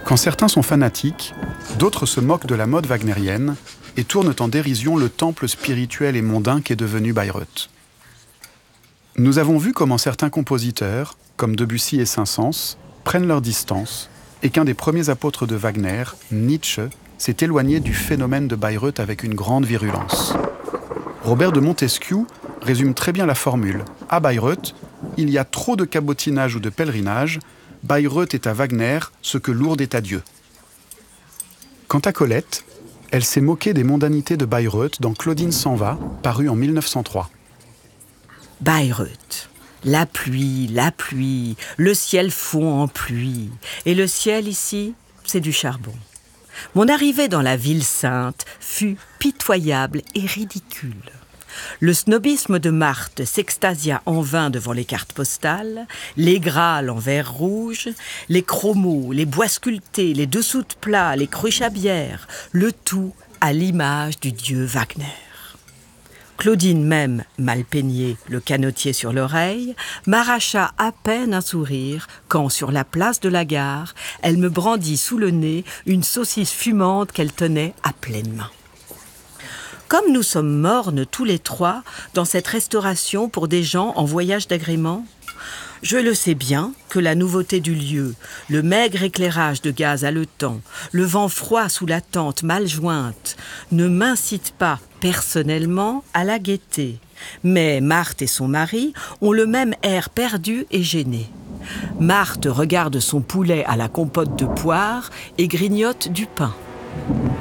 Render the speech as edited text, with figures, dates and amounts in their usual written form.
Quand certains sont fanatiques, d'autres se moquent de la mode wagnérienne et tournent en dérision le temple spirituel et mondain qu'est devenu Bayreuth. Nous avons vu comment certains compositeurs, comme Debussy et Saint-Saëns, prennent leur distance et qu'un des premiers apôtres de Wagner, Nietzsche, s'est éloigné du phénomène de Bayreuth avec une grande virulence. Robert de Montesquieu résume très bien la formule. À Bayreuth, il y a trop de cabotinage ou de pèlerinage. Bayreuth est à Wagner ce que Lourdes est à Dieu. Quant à Colette, elle s'est moquée des mondanités de Bayreuth dans Claudine s'en va, paru en 1903. Bayreuth. La pluie, le ciel fond en pluie. Et le ciel ici, c'est du charbon. Mon arrivée dans la ville sainte fut pitoyable et ridicule. Le snobisme de Marthe s'extasia en vain devant les cartes postales, les grâles en verre rouge, les chromos, les bois sculptés, les dessous de plats, les cruches à bière, le tout à l'image du dieu Wagner. Claudine même, mal peignée, le canotier sur l'oreille, m'arracha à peine un sourire quand, sur la place de la gare, elle me brandit sous le nez une saucisse fumante qu'elle tenait à pleine main. Comme nous sommes mornes tous les trois dans cette restauration pour des gens en voyage d'agrément, je le sais bien que la nouveauté du lieu, le maigre éclairage de gaz haletant, le vent froid sous la tente mal jointe, ne m'incitent pas personnellement à la gaieté. Mais Marthe et son mari ont le même air perdu et gêné. Marthe regarde son poulet à la compote de poire et grignote du pain.